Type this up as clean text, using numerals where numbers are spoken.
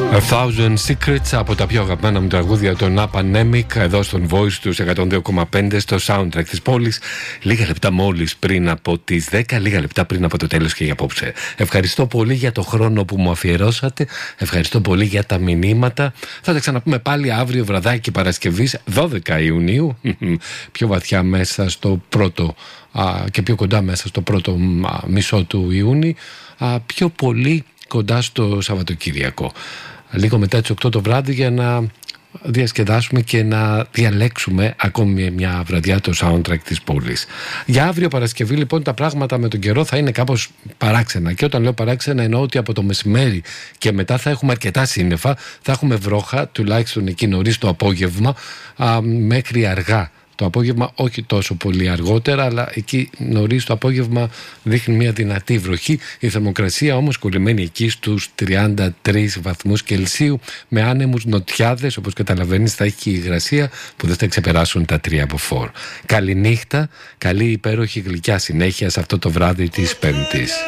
A Thousand Secrets, από τα πιο αγαπημένα μου τραγούδια των Apanemic, εδώ στον Voice του 102,5 στο soundtrack της πόλης. Λίγα λεπτά μόλις πριν από τις 10, λίγα λεπτά πριν από το τέλος και για απόψε. Ευχαριστώ πολύ για το χρόνο που μου αφιερώσατε. Ευχαριστώ πολύ για τα μηνύματα. Θα τα ξαναπούμε πάλι αύριο βραδάκι Παρασκευής 12 Ιουνίου. Πιο βαθιά μέσα στο πρώτο και πιο κοντά μέσα στο πρώτο μισό του Ιούνιου. Πιο πολύ κοντά στο Σαββατοκύριακο. Λίγο μετά τις 8 το βράδυ, για να διασκεδάσουμε και να διαλέξουμε ακόμη μια βραδιά το soundtrack της πόλης. Για αύριο Παρασκευή λοιπόν τα πράγματα με τον καιρό θα είναι κάπως παράξενα, και όταν λέω παράξενα εννοώ ότι από το μεσημέρι και μετά θα έχουμε αρκετά σύννεφα, θα έχουμε βρόχα τουλάχιστον εκεί νωρίς το απόγευμα μέχρι αργά το απόγευμα, όχι τόσο πολύ αργότερα, αλλά εκεί νωρίς το απόγευμα δείχνει μια δυνατή βροχή. Η θερμοκρασία όμως κολλημένη εκεί στους 33 βαθμούς Κελσίου, με άνεμους νοτιάδες, όπως καταλαβαίνεις θα έχει υγρασία που δεν θα ξεπεράσουν τα 3 από 4. Καληνύχτα, καλή υπέροχη γλυκιά συνέχεια σε αυτό το βράδυ της Πέμπτης.